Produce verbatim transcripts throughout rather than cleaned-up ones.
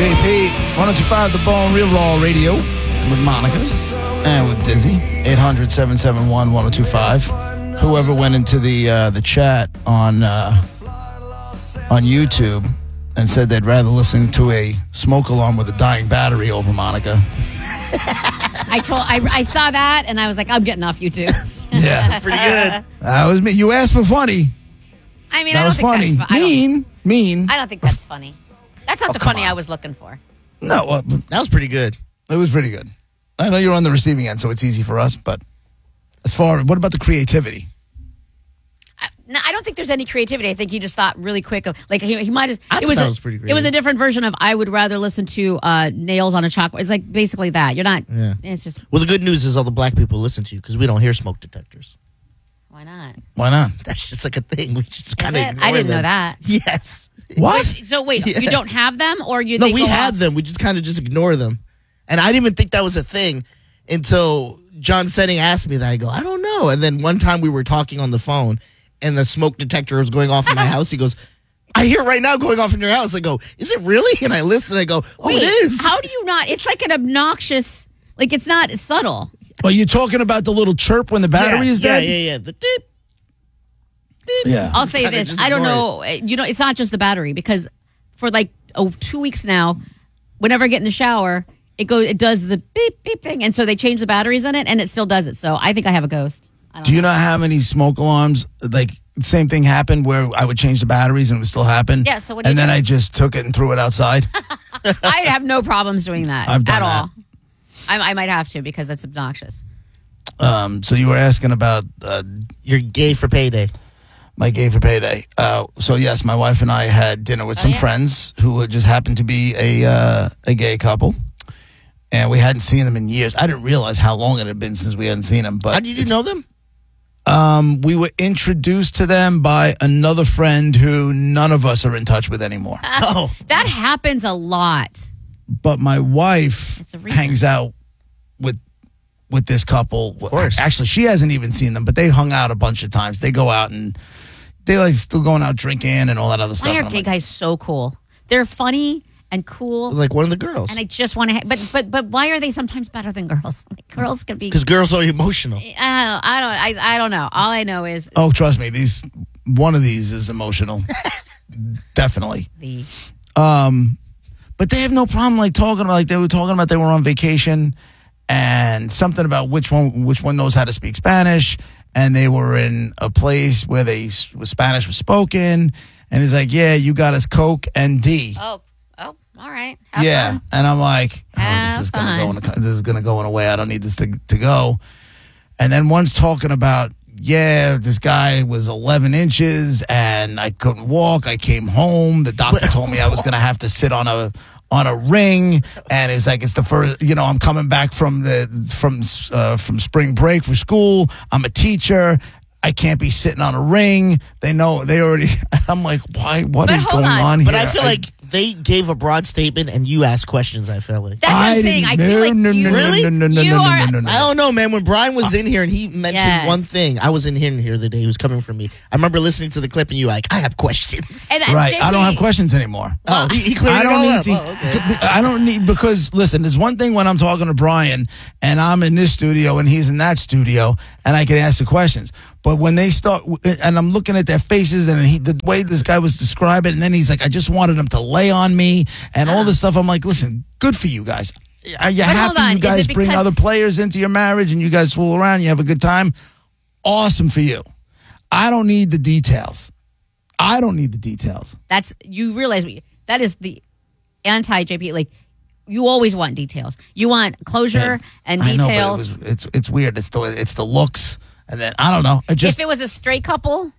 J P, one oh two point five The Bone, Real Raw Radio with Monica and with Dizzy. eight hundred, seven seven one, one oh two five. Whoever went into the uh, the chat on uh, on YouTube and said they'd rather listen to a smoke alarm with a dying battery over Monica. I told I, I saw that and I was like, I'm getting off YouTube. Yeah, That's pretty good. That was me. You asked for funny. I mean, That I don't was think funny. that's fu- I don't- Mean, mean. I don't think that's funny. That's not Oh, the come funny on. I was looking for. No, uh, That was pretty good. it was pretty good. I know you're on the receiving end, so it's easy for us. But as far, what about the creativity? I, no, I don't think there's any creativity. I think he just thought really quick of like he, he might have. I It thought was that a, was pretty It was a creative. different version of I would rather listen to uh, nails on a chalkboard. It's like basically that. You're not. Yeah. It's just Well, the good news is all the black people listen to you because we don't hear smoke detectors. why not? Why not? That's just like a thing. We just Is kind of it? I didn't know that. Yes. What? So wait, Yeah. you don't have them, or you? No, they we go have off- them. We just kind of just ignore them. And I didn't even think that was a thing until John Setting asked me that. I go, I don't know. And then one time we were talking on the phone and the smoke detector was going off in my house. He goes, I hear it right now going off in your house. I go, is it really? And I listen. I go, oh, Wait, it is. how do you not? It's like an obnoxious. Like it's not subtle. Are you talking about the little chirp when the battery yeah, is yeah, dead? Yeah, yeah, The beep. Yeah. I'll say Kinda this. just I don't ignore know. uh, You know, it's not just the battery because for like oh two weeks now, whenever I get in the shower, it goes. It does the beep beep thing, and so they change the batteries in it, and it still does it. So I think I have a ghost. I don't Do you know how many smoke alarms, like, same thing happened where I would change the batteries and it would still happen? Yeah, so what do And you then do? I just took it and threw it outside. I have no problems doing that I've done at that. all. I, I might have to because it's obnoxious. um, so you were asking about uh, You're gay for payday. my gay for payday. Uh, so, yes, my wife and I had dinner with Oh, some yeah? friends who just happened to be a, uh, a gay couple. And we hadn't seen them in years. I didn't realize how long it had been since we hadn't seen them. But How did you know them? Um, we were introduced to them by another friend who none of us are in touch with anymore. Oh. That happens a lot. But my wife It's a reason. hangs out with with this couple. Of course. Actually, she hasn't even seen them, but they hung out a bunch of times. They go out and they like still going out drinking and all that other stuff. Why And are I'm gay like, guys so cool? They're funny and cool. Like one of the girls. And I just want to, ha- but but but why are they sometimes better than girls? Like girls can be. Because girls are emotional. I don't, I don't, I, I don't know. All I know is oh, trust me, these one of these is emotional, definitely. the Um, but they have no problem like talking about like they were talking about they were on vacation and something about which one which one knows how to speak Spanish, and they were in a place where they where Spanish was spoken, and he's like, yeah, you got us Coke and D. oh oh all right. Have Yeah, fun. and I'm like, oh, this Have is gonna fun. go in a, this is gonna go in a way I don't need this to to go. And then one's talking about, yeah, this guy was eleven inches and I couldn't walk. I came home. The doctor told me I was gonna have to sit on a on a ring, and it's like it's the first. You know, I'm coming back from the from uh, from spring break for school. I'm a teacher. I can't be sitting on a ring. They know they already. I'm like, why? What But is hold going on. on here? But I feel like they gave a broad statement and you asked questions, I felt like. That's what I'm saying. I feel like no, you, no, no, Really? no, no, no, You no, no, are- no, no, no. I don't know, man. When Brian was in here and he mentioned Yes. one thing, I was in here here the day. He was coming from me. I remember listening to the clip and you were like, I have questions. and, and Right, J P, I don't have questions anymore. Oh, he, he cleared I it don't all need up. to. Oh, okay. I don't need because listen, there's one thing when I'm talking to Brian and I'm in this studio and he's in that studio and I can ask the questions. But when they start and I'm looking at their faces and he, the way this guy was describing, and then he's like, I just wanted him to lay on me and all this stuff. I'm like, listen, good for you guys. Are you But hold happy on, you is guys it bring because- other players into your marriage and you guys fool around? You have a good time. Awesome for you. I don't need the details. I don't need the details. That's you realize we, that is the anti J P. Like you always want details. You want closure and I know, details. but it was, it's it's weird. It's the it's the looks, and then I don't know. It just if it was a straight couple,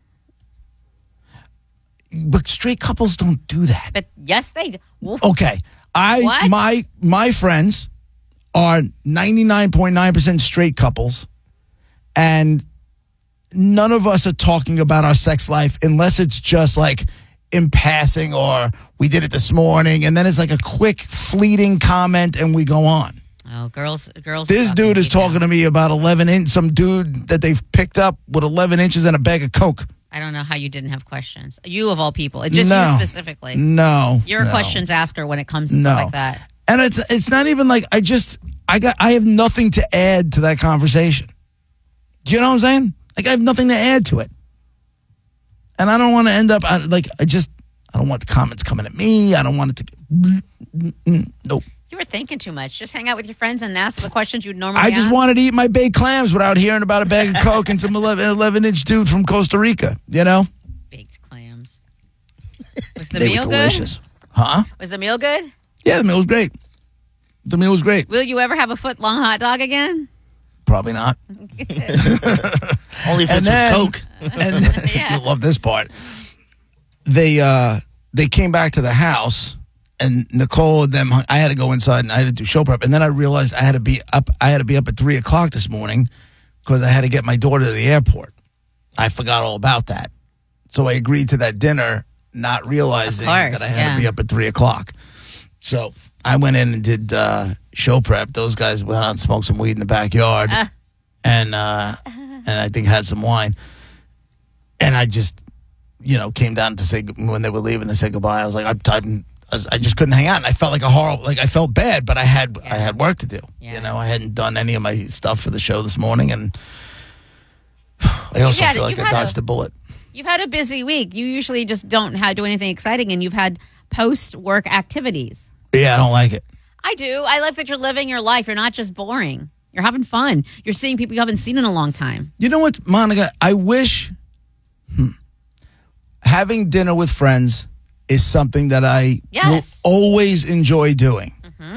but straight couples don't do that. but yes, they. do. Well, Okay, I What? my my friends are ninety-nine point nine percent straight couples, and none of us are talking about our sex life unless it's just like in passing or we did it this morning, and then it's like a quick fleeting comment and we go on. Oh, girls, girls. This talk dude is detail. talking to me about eleven inch. Some dude that they've picked up with eleven inches and a bag of Coke. I don't know how you didn't have questions. You of all people. It's just No. you specifically. No. You're a no. questions asker when it comes to No. stuff like that. And it's it's not even like I just I got I have nothing to add to that conversation. Do you know what I'm saying? Like I have nothing to add to it. And I don't want to end up I, like I just I don't want the comments coming at me. I don't want it to nope. You were thinking too much. Just hang out with your friends and ask the questions you'd normally I just ask. wanted to eat my baked clams without hearing about a bag of Coke and some eleven inch dude from Costa Rica, you know? Baked clams. Was the They meal were delicious. Huh? good? Was the meal good? Yeah, the meal was great. The meal was great. Will you ever have a foot long hot dog again? Probably not. Only if And it's then, with Coke. and Yeah. you'll love this part. They uh, they came back to the house, and Nicole and them. hung- I had to go inside and I had to do show prep, and then I realized I had to be up. I had to be up at three o'clock this morning because I had to get my daughter to the airport. I forgot all about that, so I agreed to that dinner, not realizing Of course, that I had yeah. to be up at three o'clock. So I went in and did uh, show prep. Those guys went out and smoked some weed in the backyard, Uh. and uh, and I think had some wine. And I just, you know, came down to say when they were leaving to say goodbye. I was like, I, I, I just couldn't hang out, and I felt like a horrible, like I felt bad, but I had I had work to do. Yeah. You know, I hadn't done any of my stuff for the show this morning, and I also had- feel like you've I had a- dodged a bullet. You've had a busy week. You usually just don't have, do anything exciting, and you've had post-work activities. Yeah, I don't like it. I do. I love that you're living your life. You're not just boring. You're having fun. You're seeing people you haven't seen in a long time. You know what, Monica? I wish hmm, having dinner with friends is something that I Yes. will always enjoy doing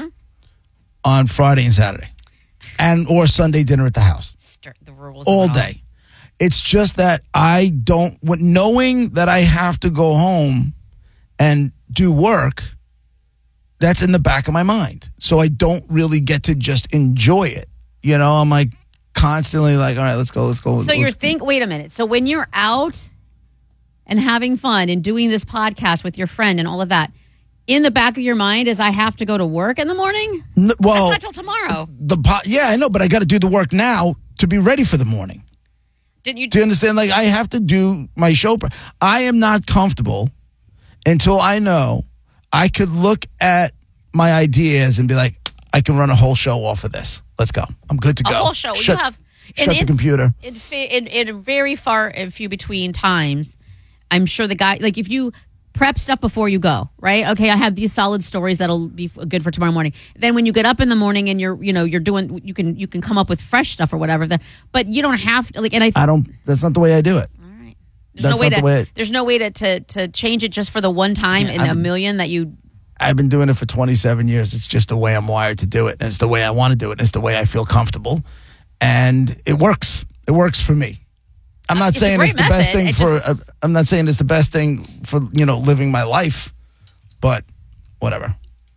on Friday and Saturday, and or Sunday dinner at the house Start the rules all and day. It's just that I don't, when- knowing that I have to go home and do work, that's in the back of my mind. So I don't really get to just enjoy it. You know, I'm like constantly like, all right, let's go, let's go. So you're let's- think. Wait a minute. So when you're out and having fun and doing this podcast with your friend and all of that, in the back of your mind is I have to go to work in the morning. N- well, That's not till tomorrow. the po- yeah, I know, but I got to do the work now to be ready for the morning. Didn't you? Do you understand? Like, I have to do my show. Pre- I am not comfortable until I know I could look at my ideas and be like, I can run a whole show off of this. Let's go. I'm good to A go. whole show. Shut, you have shut and the it's- computer. In, fa- in in very far and few between times, I'm sure the guy like if you prep stuff before you go, right? Okay, I have these solid stories that'll be f- good for tomorrow morning. Then when you get up in the morning and you're you know you're doing you can you can come up with fresh stuff or whatever. The, but you don't have to like. And I. I don't, that's not the way I do it. All right. There's That's no way not to the way it- there's no way to, to to change it just for the one time Yeah, in a I'm- million that you. I've been doing it for twenty-seven years. It's just the way I'm wired to do it. And it's the way I want to do it. And it's the way I feel comfortable. And it works. It works for me. I'm not It's a saying great it's the best method. thing It for, just- uh, I'm not saying it's the best thing for, you know, living my life, but whatever.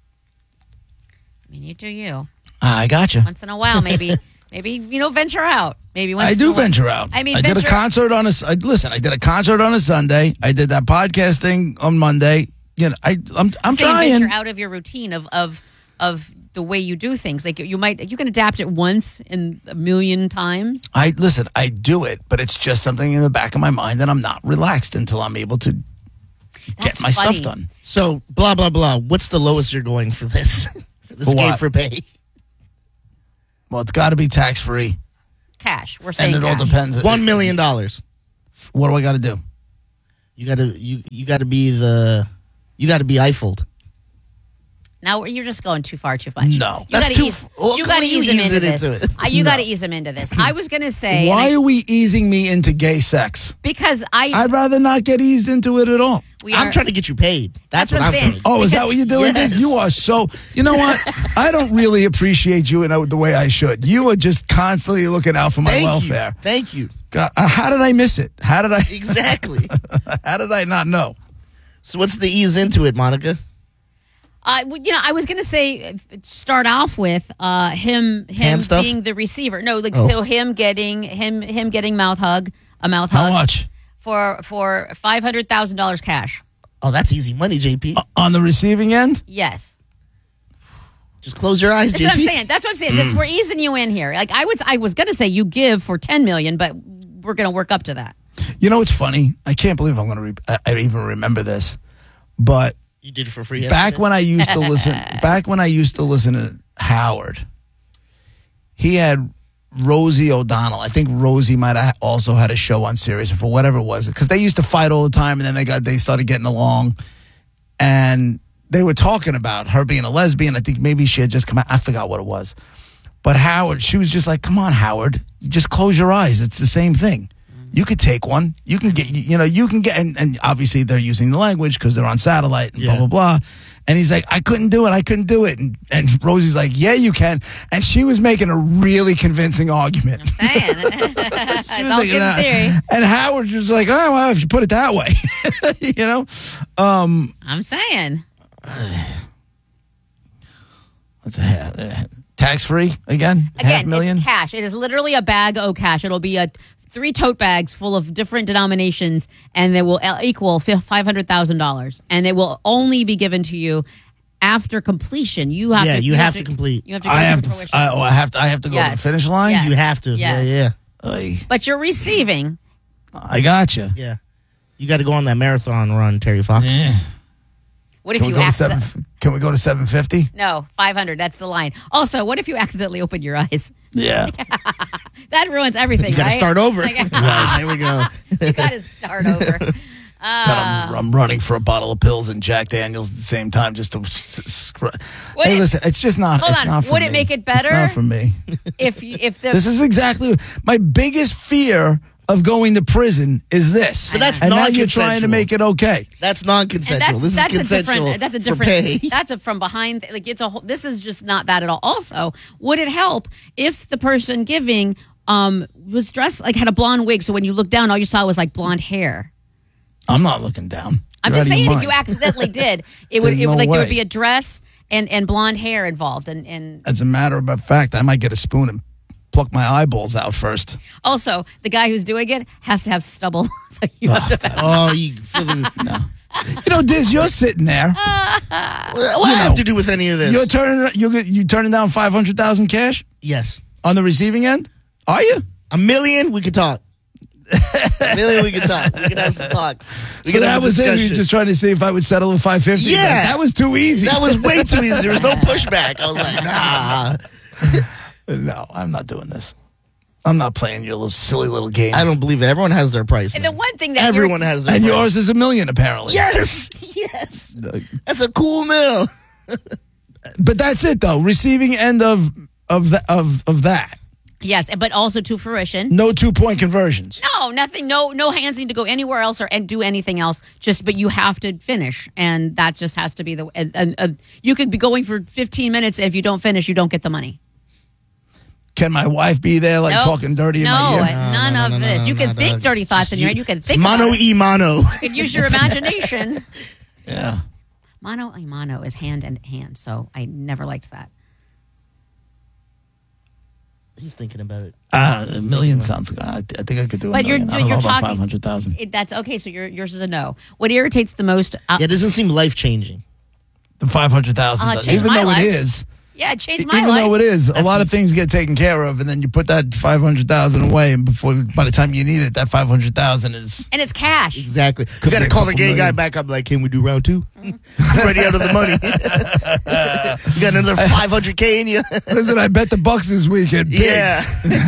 I mean, you do you. I gotcha. Once in a while, maybe maybe you know venture out. Maybe once I in do a while. venture out. I mean, I did a venture- concert on a, s- I- listen, I did a concert on a Sunday. I did that podcast thing on Monday. You know, I, I'm, I'm saying trying. venture out of your routine of of of the way you do things. Like you might you can adapt it once in a million times. I listen, I do it, but it's just something in the back of my mind and I'm not relaxed until I'm able to That's get my funny. stuff done. So, blah, blah, blah. What's the lowest you're going for this? for this For game what? for pay? Well, it's got to be tax free, Cash. We're and saying it all cash. depends. One million dollars. What do I got to do? You gotta you you gotta be the you gotta be Eiffelled. Now you're just going too far, too much. No. you That's gotta too ease. f- well, you got to you ease him ease into it this. into it. Uh, you No. got to ease him into this. I was gonna say and Why I- are we easing me into gay sex? because I I'd rather not get eased into it at all. we I'm are- trying to get you paid. That's, That's what what, I'm I'm saying. trying to do. Oh, is that Because- what you're doing? Yes. You are so. You know what? I don't really appreciate you in the way I should. You are just constantly looking out for my Thank welfare. you. Thank you. God, uh, how did I miss it? How did I? Exactly. How did I not know? So what's the ease into it, Monica? Uh, well, you know, I was going to say, uh, start off with uh, him him Hand stuff? being the receiver. No, like Oh. so him getting him him getting mouth hug a mouth How hug much for for five hundred thousand dollars cash. Oh, that's easy money, J P. on the receiving end? Yes, Just close your eyes, that's J P. what I'm saying. That's what I'm saying. Mm. This, we're easing you in here. Like I was, I was going to say you give for ten million, but we're going to work up to that. You know what's funny? I can't believe I'm going to. Re- I, I even remember this, but You did it for free. back yesterday? when I used to listen, back when I used to listen to Howard, he had Rosie O'Donnell. I think Rosie might have also had a show on Sirius or for whatever it was, because they used to fight all the time, and then they got they started getting along, and they were talking about her being a lesbian. I think maybe she had just come out. I forgot what it was. But Howard, she was just like, come on, Howard, you just close your eyes. It's the same thing. You could take one. You can get, you know, you can get, and, and obviously they're using the language because they're on satellite and Yeah. blah, blah, blah. And he's like, I couldn't do it. I couldn't do it. And, and Rosie's like, yeah, you can. And she was making a really convincing argument. Saying. She It's was all making good a- theory. And Howard was like, oh, well, if you put it that way, you know? Um, I'm saying. what's a tax free again? Half Again, million? it's cash. It is literally a bag of cash. It'll be a three tote bags full of different denominations, and they will equal five hundred thousand dollars. And it will only be given to you after completion. You have Yeah, to. you have to complete. You have to. I go have to to, fruition. I, oh, I have to, I have to go to the Yes. finish line? Yes. You have to. Yes. Yeah, Ay, But you're receiving. I got you. yeah, yeah. You got to go on that marathon run, Terry Fox. Yeah. What if Can we you go to accident- seven? Can we go to seven fifty? No, five hundred. That's the line. Also, what if you accidentally open your eyes? Yeah. That ruins everything. You got to right? start over. Like, Right, there we go. you got to start over. That I'm, I'm running for a bottle of pills and Jack Daniels at the same time just to. s- s- scr- Would hey, it- listen, it's just not. Hold it's on. not for Would me. it make it It's better? not for me. If you, if the This is exactly my biggest fear of going to prison is this. But that's and now you're trying to non-consensual. make it okay. That's and non-consensual. that's this that's is a consensual different that's a for pay. different that's a from behind like it's a whole, this is just not that at all. Also, would it help if the person giving um was dressed like had a blonde wig, so when you look down all you saw was like blonde hair? I'm not looking down. I'm You're just out of your saying if mind. you accidentally did, it would There's it would no like there would way. be a dress and and blonde hair involved and and As a matter of fact, I might get a spoon and pluck my eyeballs out first. also the guy who's doing it has to have stubble, so you have to. Oh, you feel the, You know, Diz, you're sitting there. what do I You have know, to do with any of this? You're turning. You you turning down five hundred thousand cash yes, on the receiving end. Are you? a million. We could talk. A million. We could talk. We could have some talks. We So could that have a was it. You're discussion. just trying to see if I would settle with five fifty. Yeah. that was too easy. That was way too easy. There was no pushback. I was like, nah. no. I'm not doing this. I'm not playing your little silly little games. I don't believe it. Everyone has their price. And the man. one thing that Everyone irrit- has their And price. yours is a million, apparently. Yes, yes. That's a cool mill. But that's it, though. Receiving end of of the, of of that. yes, but also to fruition. No two point conversions. No, nothing. No, no hands need to go anywhere else or and do anything else. Just, but you have to finish, and that just has to be the. And, and, uh, you could be going for fifteen minutes. And if you don't finish, you don't get the money. Can my wife be there, like Nope. talking dirty in no, my ear? none no, of no, no, this. no, you no, can no, think no. dirty thoughts in your head. You can think Mono about it. e mono. You can use your imagination. Yeah. Mono e mono is hand and hand, so I never liked that. He's thinking about it. Uh, a million sounds good. I, I think I could do a But you're- million. I don't you're know about talking- five hundred thousand. It, that's okay. So your yours is a no. What irritates the most? Uh, Yeah, it doesn't seem life changing. The five hundred thousand, Oh, it changed even my though life. it is, yeah, it changed my even life. though it is, a That's- lot of things get taken care of, and then you put that five hundred thousand away, and before by the time you need it, that five hundred thousand is. and it's cash. Exactly. Could You got be to a call the couple gay guy million. back up. Like, can we do round two? I'm ready out of the money. You got another five hundred k in you. Listen, I bet the Bucks this weekend. Big. Yeah.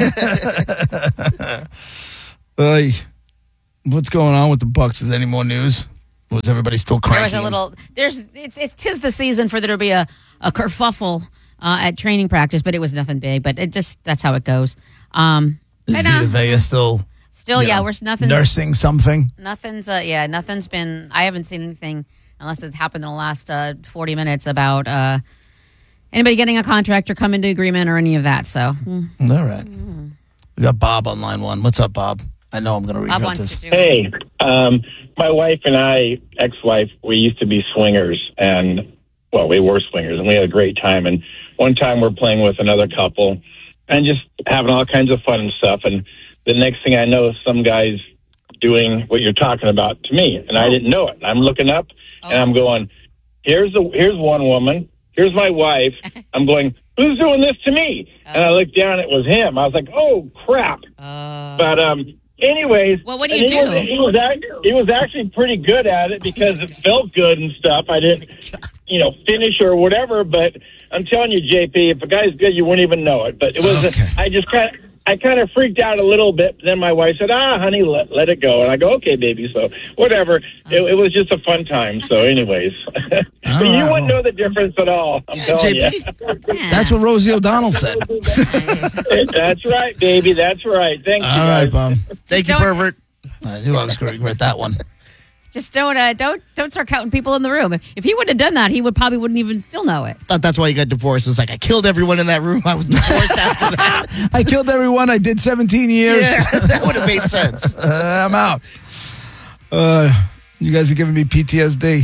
Ay. What's going on with the Bucks? Is there any more news? Or is everybody still There cranky? was a little. There's. It's. It's tis the season for there to be a a kerfuffle uh, at training practice, but it was nothing big. But it just that's how it goes. Um, Is I know. Vita Vea still? Still, you yeah, know, we're nothing's nursing something. nothing's. Uh, yeah, nothing's been. I haven't seen anything unless it happened in the last uh, forty minutes about uh, anybody getting a contract or coming to agreement or any of that. So mm, All right. We got Bob on line one. What's up, Bob? I know I'm going to Bob regret wants this. to do. Hey, um, my wife and I, ex-wife, we used to be swingers, and well, we were swingers, and we had a great time. And one time we're playing with another couple, and just having all kinds of fun and stuff. And the next thing I know, some guy's doing what you're talking about to me, and I didn't know it. And I'm looking up, and I'm going, "Here's the here's one woman, here's my wife." I'm going, "Who's doing this to me?" And I looked down, it was him. I was like, "Oh crap!" Uh, But um. anyways. Well, what do and you he do? Was, he, was act, he was actually pretty good at it because it felt good and stuff. I didn't, you know, finish or whatever, but I'm telling you, J P, if a guy's good, you wouldn't even know it. But it was, Okay. I just kind of, I kind of freaked out a little bit. Then my wife said, ah, honey, let, let it go. And I go, okay, baby. So whatever. It, it was just a fun time. So anyways, but you right, wouldn't well. know the difference at all. I'm telling J you. P. Yeah. That's what Rosie O'Donnell said. That's right, baby. That's right. Thank you, All guys. right, Bob. Thank you, Don't- pervert. I knew I was going to regret that one. Just don't uh, don't don't start counting people in the room. If he would have done that, he would probably wouldn't even still know it. Thought that's why you got divorced. It's like I killed everyone in that room. I was divorced after that. I killed everyone. I did seventeen years. Yeah, that would have made sense. Uh, I'm out. Uh, you guys are giving me P T S D.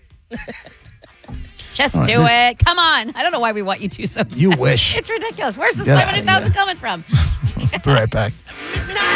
Just right, do then- it. Come on. I don't know why we want you to so You wish. It's ridiculous. Where's this Get outta seven hundred thousand here. coming from? Be right back.